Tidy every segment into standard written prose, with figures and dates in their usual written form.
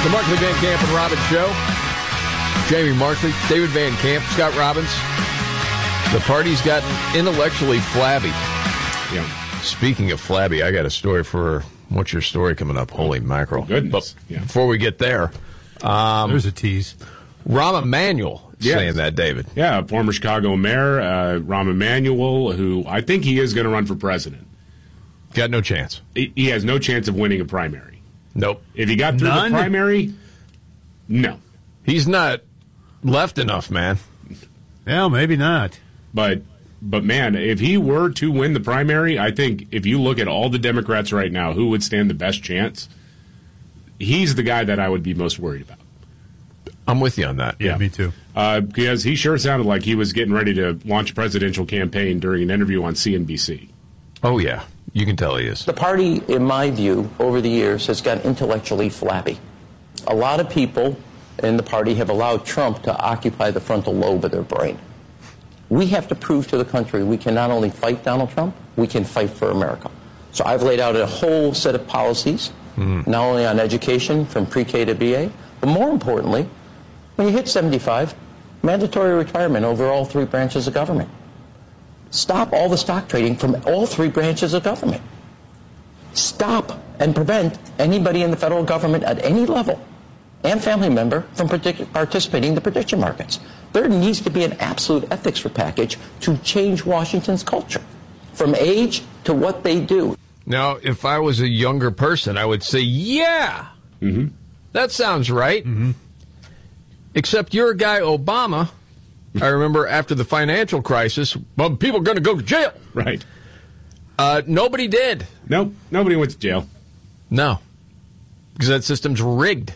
The Markley, Van Camp, and Robbins Show. Jamie Markley, David Van Camp, Scott Robbins. The party's gotten intellectually flabby. Yeah. Speaking of flabby, I got a story for... What's your story coming up? Holy mackerel. Goodness. But before we get there... there's a tease. Rahm Emanuel saying that, David. Yeah, former Chicago mayor, Rahm Emanuel, who I think he is going to run for president. Got no chance. He has no chance of winning a primary. Nope. If he got through the primary, no. He's not left enough, man. Well, maybe not. But man, if he were to win the primary, I think if you look at all the Democrats right now, who would stand the best chance, he's the guy that I would be most worried about. I'm with you on that. Yeah, me too. Because he sure sounded like he was getting ready to launch a presidential campaign during an interview on CNBC. Oh, yeah. You can tell he is. The party, in my view, over the years has gotten intellectually flabby. A lot of people in the party have allowed Trump to occupy the frontal lobe of their brain. We have to prove to the country we can not only fight Donald Trump, we can fight for America. So I've laid out a whole set of policies, not only on education from pre-K to BA, but more importantly, when you hit 75, mandatory retirement over all three branches of government. Stop all the stock trading from all three branches of government. Stop and prevent anybody in the federal government at any level and family member from participating in the prediction markets. There needs to be an absolute ethics package to change Washington's culture, from age to what they do. Now, if I was a younger person, I would say, yeah, that sounds right. Except your guy, Obama, I remember after the financial crisis, well, people are going to go to jail. Right. Nobody did. Nope. Nobody went to jail. No. Because that system's rigged.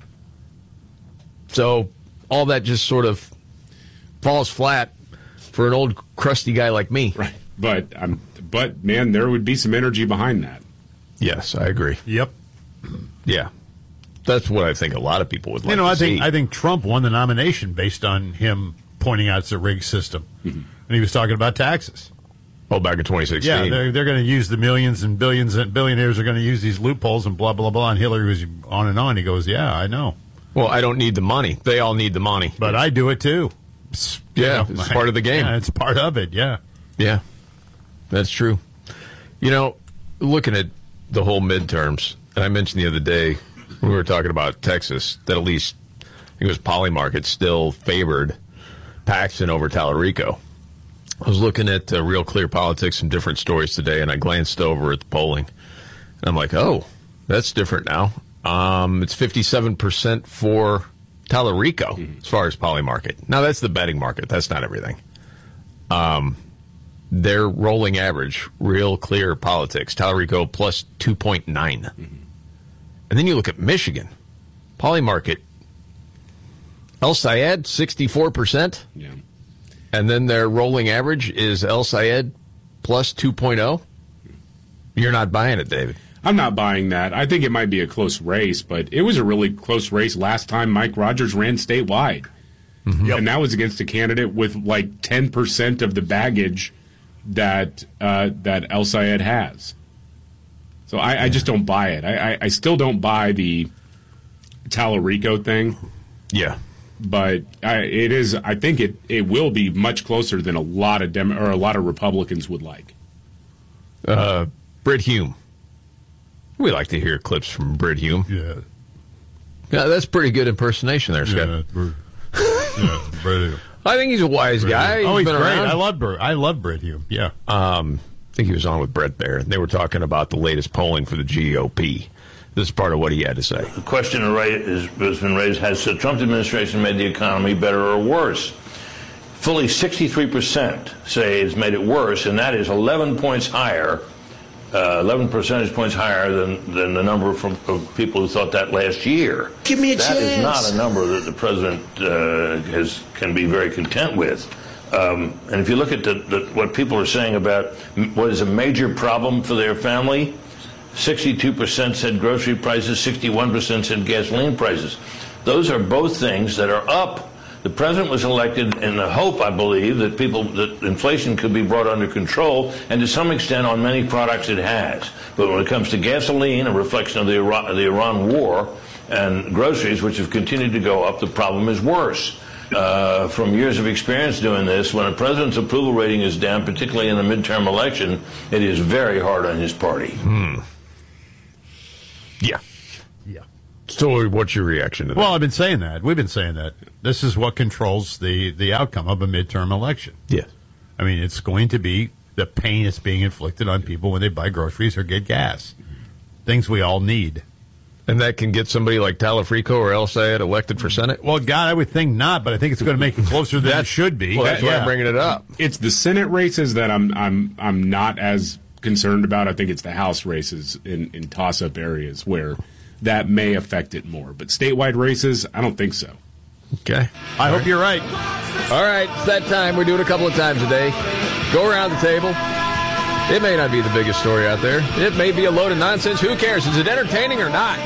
So all that just sort of falls flat for an old crusty guy like me. Right. But man, there would be some energy behind that. Yes, I agree. Yep. Yeah. That's what I think a lot of people would like to see. I think Trump won the nomination based on him pointing out it's a rigged system. And he was talking about taxes. Oh, back in 2016. Yeah, they're going to use the millions and billions, and billionaires are going to use these loopholes and blah, blah, blah. And Hillary was on and on. He goes, yeah, I know. Well, I don't need the money. They all need the money. But I do it too. It's part of the game. Yeah, it's part of it, yeah. Yeah, that's true. You know, looking at the whole midterms, and I mentioned the other day when we were talking about Texas, that at least I think it was Polymarket still favored Paxton over Tallarico. I was looking at Real Clear Politics and different stories today, and I glanced over at the polling. And I'm like, oh, that's different now. It's 57% for Tallarico as far as Polymarket. Now, that's the betting market. That's not everything. Their rolling average, Real Clear Politics, Tallarico plus 2.9. And then you look at Michigan, Polymarket, El Sayed, 64%. Yeah. And then their rolling average is El Sayed plus 2.0. You're not buying it, David. I'm not buying that. I think it might be a close race, but it was a really close race last time Mike Rogers ran statewide. And that was against a candidate with like 10% of the baggage that El Sayed has. So I just don't buy it. I still don't buy the Tallarico thing. Yeah. But it is. I think it will be much closer than a lot of Republicans would like. Britt Hume. We like to hear clips from Britt Hume. Yeah. Yeah, that's pretty good impersonation there, Scott. Britt Hume. I think he's a wise guy. He's been great. around. I love Britt Hume. Yeah. I think he was on with Brett Baer. They were talking about the latest polling for the GOP. This is part of what he had to say. The question has been raised, has the Trump administration made the economy better or worse? Fully 63% say it's made it worse, and that is 11 points higher, 11 percentage points higher than the number of people who thought that last year. Give me a chance. That is not a number that the president can be very content with. And if you look at what people are saying about what is a major problem for their family, 62% said grocery prices, 61% said gasoline prices. Those are both things that are up. The president was elected in the hope, I believe, that inflation could be brought under control, and to some extent on many products it has. But when it comes to gasoline, a reflection of the Iran war, And groceries, which have continued to go up, the problem is worse. From years of experience doing this, when a president's approval rating is down, particularly in a midterm election, it is very hard on his party. Yeah. Yeah. So what's your reaction to that? Well, I've been saying that. We've been saying that. This is what controls the outcome of a midterm election. Yes. I mean, it's going to be the pain that's being inflicted on people when they buy groceries or get gas. Things we all need. And that can get somebody like Talafrico or El Sayed elected for Senate? Well, God, I would think not, but I think it's going to make it closer than it should be. Well, that's why I'm bringing it up. It's the Senate races that I'm not as concerned about. I think it's the House races in toss-up areas where that may affect it more. But statewide races, I don't think so. Okay. I hope you're right. All right, it's that time. We do it a couple of times a day. Go around the table. It may not be the biggest story out there. It may be a load of nonsense. Who cares? Is it entertaining or not?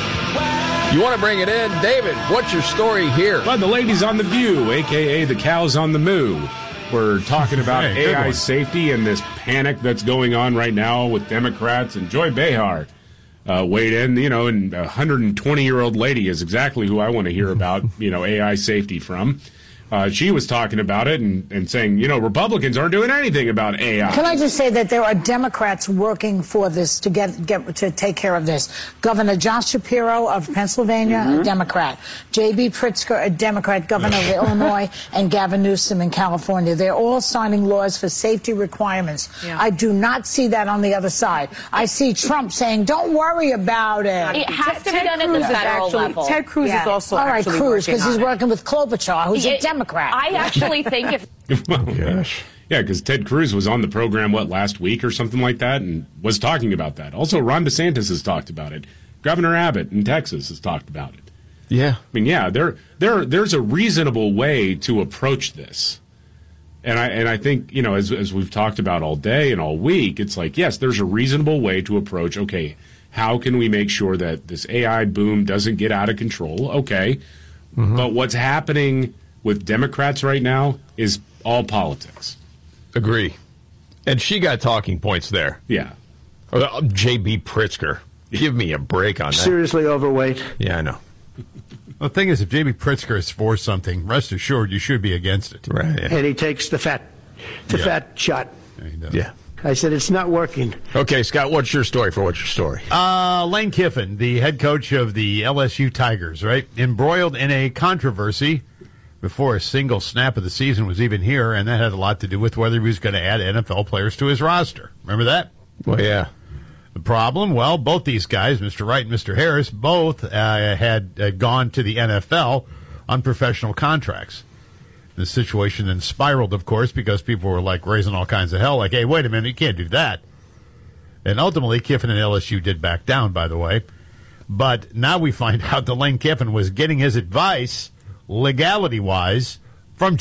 You want to bring it in? David, what's your story here? Well, the ladies on the View, a.k.a. the cows on the moo. We're talking about AI safety and this panic that's going on right now with Democrats. And Joy Behar weighed in, and a 120-year-old lady is exactly who I want to hear about, AI safety from. She was talking about it and saying, Republicans aren't doing anything about AI. Can I just say that there are Democrats working for this to get to take care of this? Governor Josh Shapiro of Pennsylvania, a Democrat. J.B. Pritzker, a Democrat, governor of Illinois, and Gavin Newsom in California. They're all signing laws for safety requirements. Yeah. I do not see that on the other side. I see Trump saying, don't worry about it. It has to be done at the federal level. Ted Cruz is also all right, Cruz, because he's working with Klobuchar, who's a Democrat. I actually think if... Gosh. Yeah, because Ted Cruz was on the program, last week or something like that, and was talking about that. Also, Ron DeSantis has talked about it. Governor Abbott in Texas has talked about it. Yeah. I mean, yeah, there's a reasonable way to approach this. And I think, as we've talked about all day and all week, it's like, yes, there's a reasonable way to approach, okay, how can we make sure that this AI boom doesn't get out of control? Okay. Mm-hmm. But what's happening with Democrats right now is all politics. Agree. And she got talking points there. Yeah. J.B. Pritzker. Give me a break on that. Seriously overweight. Yeah, I know. The thing is, if J.B. Pritzker is for something, rest assured you should be against it. Right. Yeah. And he takes the fat shot. Yeah. I said, it's not working. Okay, Scott, what's your story for what's your story? Lane Kiffin, the head coach of the LSU Tigers, right? Embroiled in a controversy before a single snap of the season was even here, and that had a lot to do with whether he was going to add NFL players to his roster. Remember that? Well, yeah. The problem, well, both these guys, Mr. Wright and Mr. Harris, both had gone to the NFL on professional contracts. The situation then spiraled, of course, because people were raising all kinds of hell, like, hey, wait a minute, you can't do that. And ultimately, Kiffin and LSU did back down, by the way. But now we find out that Lane Kiffin was getting his advice, legality-wise, from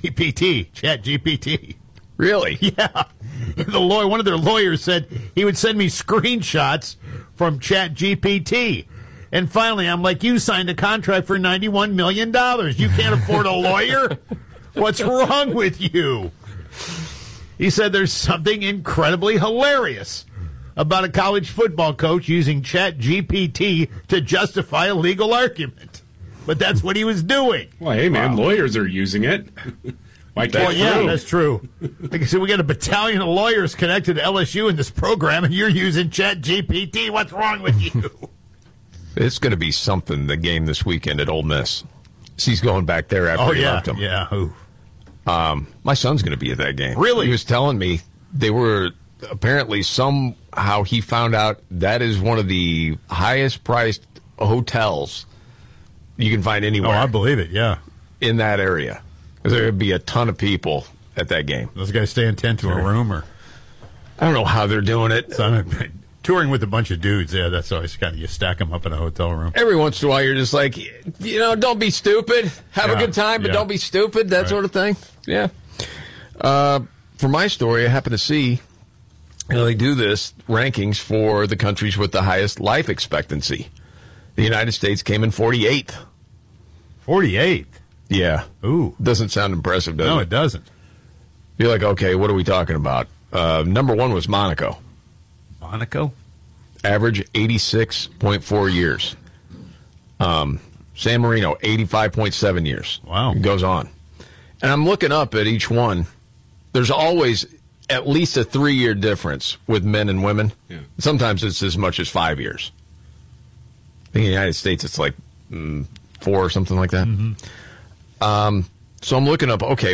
ChatGPT. Really? Yeah. One of their lawyers said he would send me screenshots from ChatGPT. And finally, I'm like, you signed a contract for $91 million. You can't afford a lawyer? What's wrong with you? He said there's something incredibly hilarious about a college football coach using ChatGPT to justify a legal argument. But that's what he was doing. Well, hey, man, lawyers are using it. Why can't you? Yeah, that's true. Like I said, we got a battalion of lawyers connected to LSU in this program, and you're using ChatGPT. What's wrong with you? It's going to be something, the game this weekend at Ole Miss. He's going back there after he left him. Yeah, who? My son's going to be at that game. Really? He was telling me they were apparently somehow he found out that is one of the highest priced hotels you can find anywhere. Oh, I believe it, yeah. In that area. There would be a ton of people at that game. Those guys stay in tent to a room, or I don't know how they're doing it. Touring with a bunch of dudes, yeah, that's always kind of, you stack them up in a hotel room. Every once in a while, you're just like, don't be stupid. Have a good time, but don't be stupid, that sort of thing. Yeah. For my story, I happen to see, they do this, rankings for the countries with the highest life expectancy. The United States came in 48th. 48th? Yeah. Ooh. Doesn't sound impressive, does it? No, it doesn't. You're like, okay, what are we talking about? Number one was Monaco. Monaco? Average 86.4 years. San Marino, 85.7 years. Wow. It goes on. And I'm looking up at each one. There's always at least a 3-year difference with men and women. Yeah. Sometimes it's as much as 5 years. I think in the United States it's like 4 or something like that. So I'm looking up, okay,